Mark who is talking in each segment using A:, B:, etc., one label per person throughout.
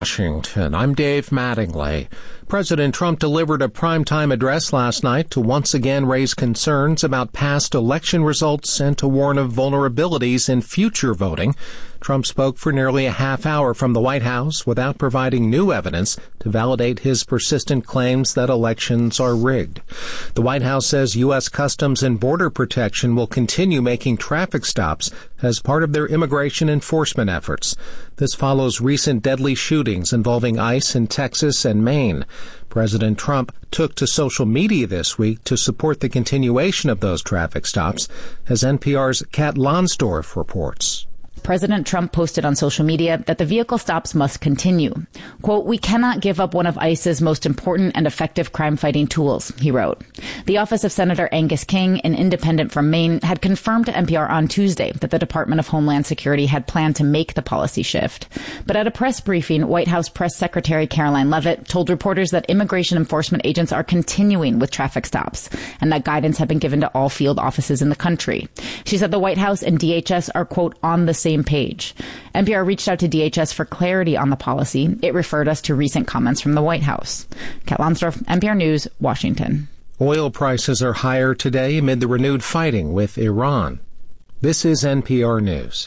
A: Washington, I'm Dave Mattingly. President Trump delivered a primetime address last night to once again raise concerns about past election results and to warn of vulnerabilities in future voting. Trump spoke for nearly a half hour from the White House without providing new evidence to validate his persistent claims that elections are rigged. The White House says U.S. Customs and Border Protection will continue making traffic stops as part of their immigration enforcement efforts. This follows recent deadly shootings involving ICE in Texas and Maine. President Trump took to social media this week to support the continuation of those traffic stops, as NPR's Kat Lonsdorf reports.
B: President Trump posted on social media that the vehicle stops must continue. Quote, "We cannot give up one of ICE's most important and effective crime-fighting tools," he wrote. The office of Senator Angus King, an independent from Maine, had confirmed to NPR on Tuesday that the Department of Homeland Security had planned to make the policy shift. But at a press briefing, White House Press Secretary Caroline Leavitt told reporters that immigration enforcement agents are continuing with traffic stops and that guidance had been given to all field offices in the country. She said the White House and DHS are, quote, "on the same page." NPR reached out to DHS for clarity on the policy. It referred us to recent comments from the White House. Kat Lonsdorf, NPR News, Washington.
A: Oil prices are higher today amid the renewed fighting with Iran. This is NPR News.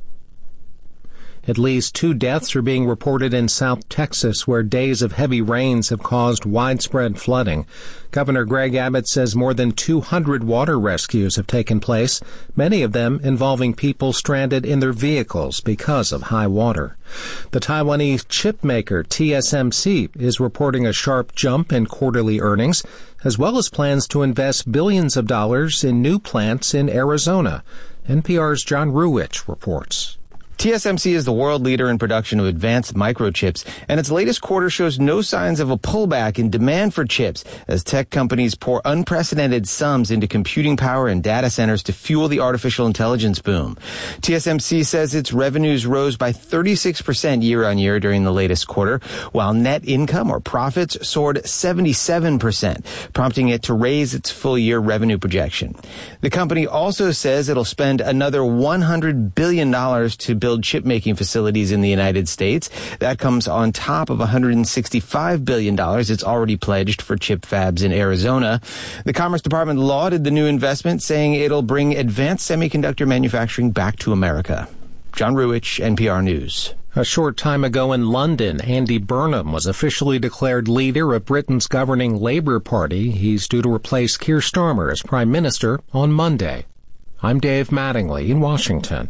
A: At least 2 deaths are being reported in South Texas, where days of heavy rains have caused widespread flooding. Governor Greg Abbott says more than 200 water rescues have taken place, many of them involving people stranded in their vehicles because of high water. The Taiwanese chip maker TSMC is reporting a sharp jump in quarterly earnings, as well as plans to invest billions of dollars in new plants in Arizona. NPR's John Ruwitch reports.
C: TSMC is the world leader in production of advanced microchips, and its latest quarter shows no signs of a pullback in demand for chips as tech companies pour unprecedented sums into computing power and data centers to fuel the artificial intelligence boom. TSMC says its revenues rose by 36% year-on-year during the latest quarter, while net income or profits soared 77%, prompting it to raise its full-year revenue projection. The company also says it'll spend another $100 billion to build chip-making facilities in the United States. That comes on top of $165 billion it's already pledged for chip fabs in Arizona. The Commerce Department lauded the new investment, saying it'll bring advanced semiconductor manufacturing back to America. John Ruwitch, NPR News.
A: A short time ago in London, Andy Burnham was officially declared leader of Britain's governing Labour Party. He's due to replace Keir Starmer as Prime Minister on Monday. I'm Dave Mattingly in Washington.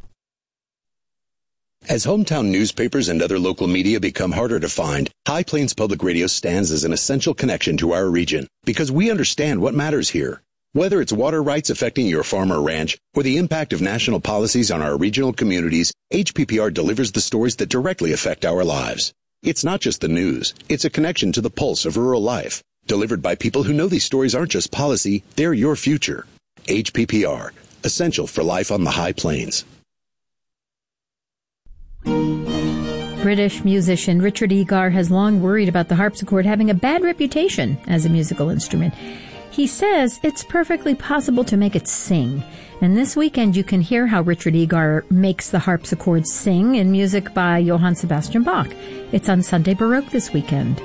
D: As hometown newspapers and other local media become harder to find, High Plains Public Radio stands as an essential connection to our region because we understand what matters here. Whether it's water rights affecting your farm or ranch or the impact of national policies on our regional communities, HPPR delivers the stories that directly affect our lives. It's not just the news. It's a connection to the pulse of rural life, delivered by people who know these stories aren't just policy, they're your future. HPPR, essential for life on the High Plains.
E: British musician Richard Egar has long worried about the harpsichord having a bad reputation as a musical instrument. He says it's perfectly possible to make it sing. And this weekend you can hear how Richard Egar makes the harpsichord sing in music by Johann Sebastian Bach. It's on Sunday Baroque this weekend.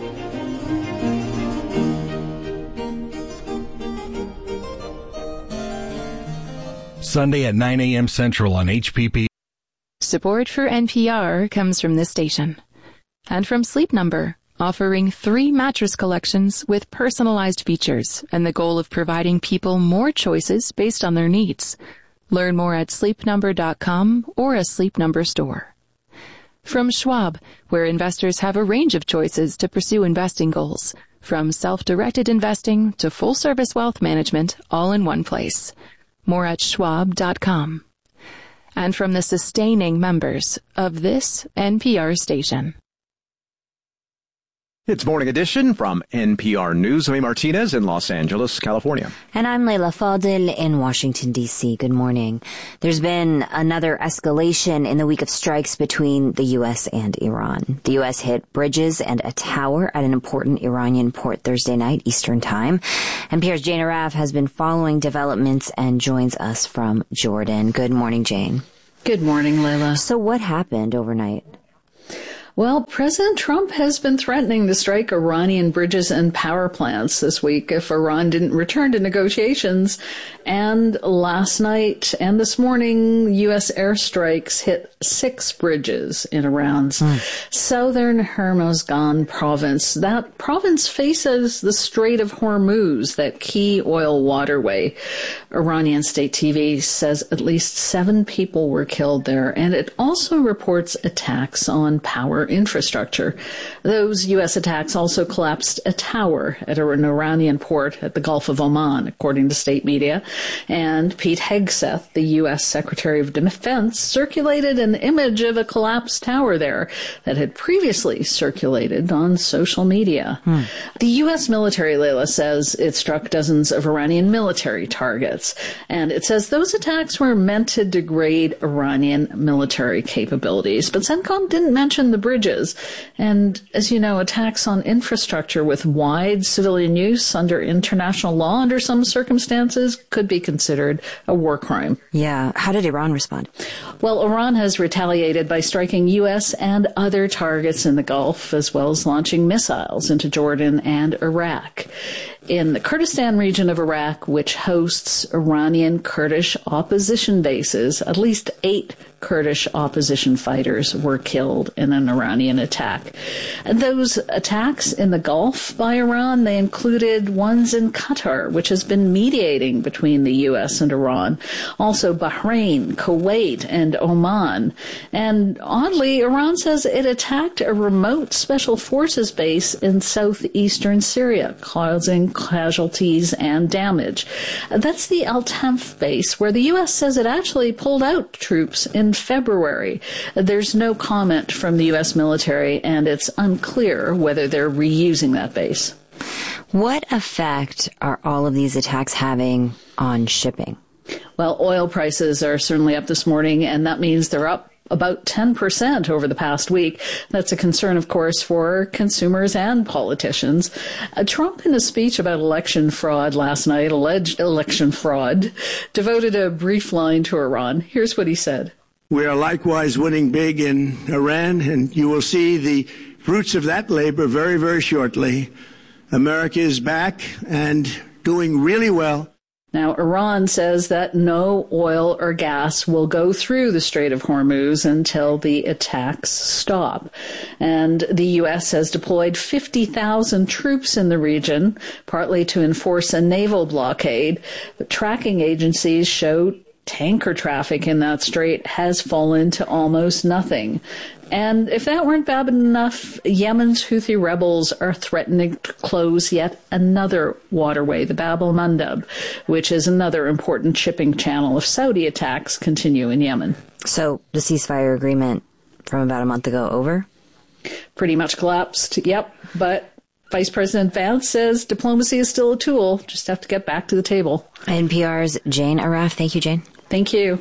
F: Sunday at 9 a.m. Central on HPP.
G: Support for NPR comes from this station and from Sleep Number, offering 3 mattress collections with personalized features and the goal of providing people more choices based on their needs. Learn more at sleepnumber.com or a Sleep Number store. From Schwab, where investors have a range of choices to pursue investing goals, from self-directed investing to full-service wealth management, all in one place. More at schwab.com. And from the sustaining members of this NPR station.
H: It's Morning Edition from NPR News. I'm Martinez in Los Angeles, California.
I: And I'm Leila Fadel in Washington, D.C. Good morning. There's been another escalation in the week of strikes between the U.S. and Iran. The U.S. hit bridges and a tower at an important Iranian port Thursday night, Eastern Time. NPR's Jane Araf has been following developments and joins us from Jordan. Good morning, Jane.
J: Good morning, Leila.
I: So what happened overnight?
J: Well, President Trump has been threatening to strike Iranian bridges and power plants this week if Iran didn't return to negotiations. And last night and this morning, U.S. airstrikes hit 6 bridges in Iran's southern Hormozgan province. That province faces the Strait of Hormuz, that key oil waterway. Iranian state TV says at least 7 people were killed there, and it also reports attacks on power infrastructure. Those U.S. attacks also collapsed a tower at an Iranian port at the Gulf of Oman, according to state media. And Pete Hegseth, the U.S. Secretary of Defense, circulated an image of a collapsed tower there that had previously circulated on social media. The U.S. military, Layla, says it struck dozens of Iranian military targets. And it says those attacks were meant to degrade Iranian military capabilities. But CENTCOM didn't mention the bridges. And as you know, attacks on infrastructure with wide civilian use under international law under some circumstances could be considered a war crime.
I: Yeah. How did Iran respond?
J: Well, Iran has retaliated by striking U.S. and other targets in the Gulf, as well as launching missiles into Jordan and Iraq. In the Kurdistan region of Iraq, which hosts Iranian Kurdish opposition bases, at least 8 Kurdish opposition fighters were killed in an Iranian attack. And those attacks in the Gulf by Iran, they included ones in Qatar, which has been mediating between the U.S. and Iran. Also Bahrain, Kuwait, and Oman. And oddly, Iran says it attacked a remote special forces base in southeastern Syria, causing casualties and damage. That's the Al-Tanf base, where the U.S. says it actually pulled out troops in February. There's no comment from the U.S. military, and it's unclear whether they're reusing that base.
I: What effect are all of these attacks having on shipping?
J: Well, oil prices are certainly up this morning, and that means they're up about 10% over the past week. That's a concern, of course, for consumers and politicians. Trump, in a speech about election fraud last night, alleged election fraud, devoted a brief line to Iran. Here's what he said.
K: We are likewise winning big in Iran, and you will see the fruits of that labor very, very shortly. America is back and doing really well.
J: Now, Iran says that no oil or gas will go through the Strait of Hormuz until the attacks stop. And the U.S. has deployed 50,000 troops in the region, partly to enforce a naval blockade. But tracking agencies show tanker traffic in that strait has fallen to almost nothing. And if that weren't bad enough, Yemen's Houthi rebels are threatening to close yet another waterway, the Bab el-Mandeb, which is another important shipping channel if Saudi attacks continue in Yemen.
I: So the ceasefire agreement from about a month ago over?
J: Pretty much collapsed, yep. But Vice President Vance says diplomacy is still a tool. Just have to get back to the table.
I: NPR's Jane Arraf. Thank you, Jane.
J: Thank you.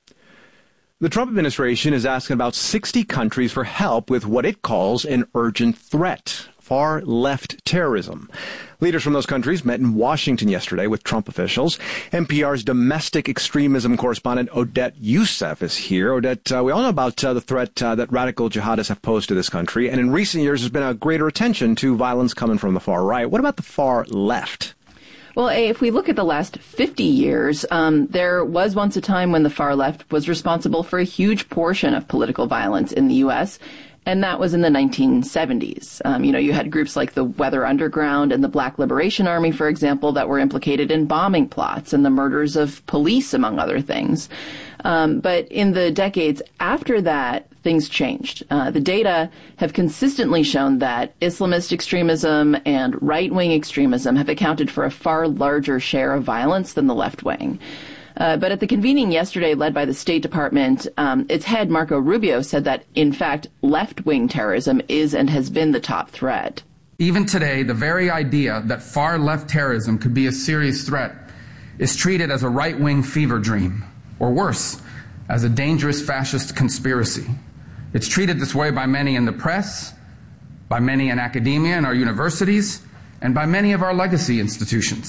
H: The Trump administration is asking about 60 countries for help with what it calls an urgent threat, far-left terrorism. Leaders from those countries met in Washington yesterday with Trump officials. NPR's domestic extremism correspondent Odette Youssef is here. Odette, we all know about the threat that radical jihadists have posed to this country, and in recent years there's been a greater attention to violence coming from the far right. What about the far left?
L: Well, if we look at the last 50 years, there was once a time when the far left was responsible for a huge portion of political violence in the U.S., and that was in the 1970s. You had groups like the Weather Underground and the Black Liberation Army, for example, that were implicated in bombing plots and the murders of police, among other things. But in the decades after that, things changed. The data have consistently shown that Islamist extremism and right-wing extremism have accounted for a far larger share of violence than the left wing. But at the convening yesterday led by the State Department, its head, Marco Rubio, said that, in fact, left-wing terrorism is and has been the top threat.
M: Even today, the very idea that far-left terrorism could be a serious threat is treated as a right-wing fever dream, or worse, as a dangerous fascist conspiracy. It's treated this way by many in the press, by many in academia and our universities, and by many of our legacy institutions.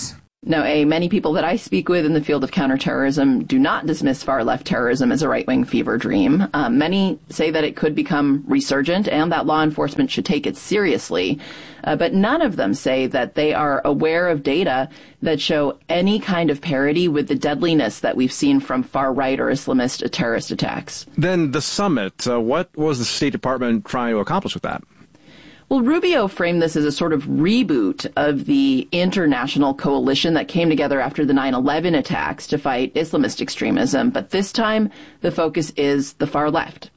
L: No, many people that I speak with in the field of counterterrorism do not dismiss far-left terrorism as a right-wing fever dream. Many say that it could become resurgent and that law enforcement should take it seriously. But none of them say that they are aware of data that show any kind of parity with the deadliness that we've seen from far-right or Islamist terrorist attacks.
H: Then the summit, what was the State Department trying to accomplish with that?
L: Well, Rubio framed this as a sort of reboot of the international coalition that came together after the 9/11 attacks to fight Islamist extremism. But this time, the focus is the far left.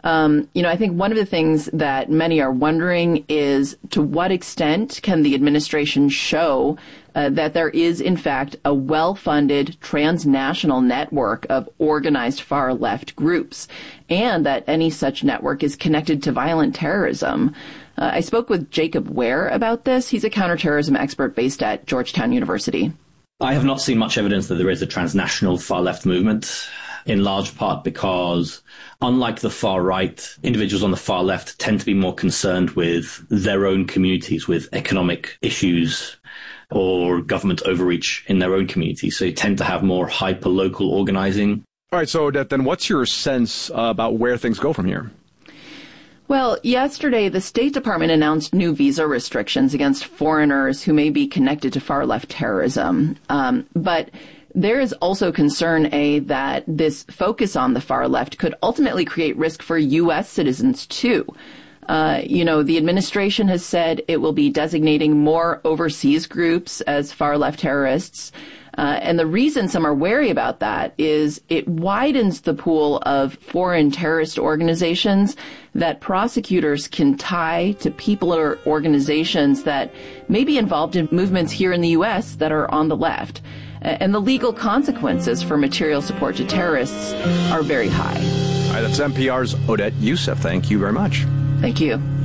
L: I think one of the things that many are wondering is to what extent can the administration show that there is, in fact, a well-funded transnational network of organized far-left groups, and that any such network is connected to violent terrorism. I spoke with Jacob Ware about this. He's a counterterrorism expert based at Georgetown University.
N: I have not seen much evidence that there is a transnational far-left movement, in large part because, unlike the far right, individuals on the far left tend to be more concerned with their own communities, with economic issues or government overreach in their own communities. So they tend to have more hyper-local organizing.
H: All right, so Odette, then what's your sense about where things go from here?
L: Well, yesterday, the State Department announced new visa restrictions against foreigners who may be connected to far-left terrorism. But there is also concern, that this focus on the far left could ultimately create risk for U.S. citizens, too. The administration has said it will be designating more overseas groups as far-left terrorists. And the reason some are wary about that is it widens the pool of foreign terrorist organizations that prosecutors can tie to people or organizations that may be involved in movements here in the U.S. that are on the left. And the legal consequences for material support to terrorists are very high.
H: All right, that's NPR's Odette Yousef. Thank you very much.
L: Thank you.